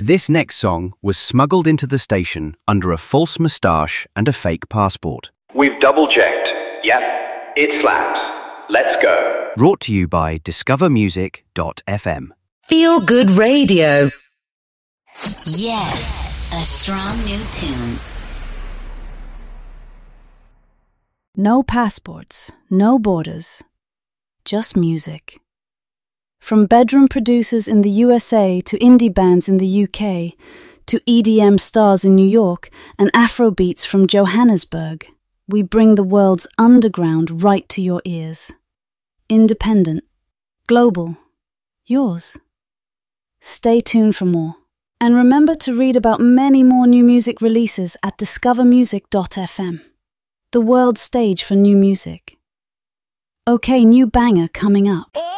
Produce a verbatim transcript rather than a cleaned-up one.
This next song was smuggled into the station under a false moustache and a fake passport. We've double-checked. Yep, it slaps. Let's go. Brought to you by discover music dot f m. Feel Good Radio. Yes, a strong new tune. No passports, no borders, just music. From bedroom producers in the U S A to indie bands in the U K, to E D M stars in New York and Afrobeats from Johannesburg, we bring the world's underground right to your ears. Independent, global, yours. Stay tuned for more. And remember to read about many more new music releases at discover music dot f m, the world stage for new music. Okay, new banger coming up.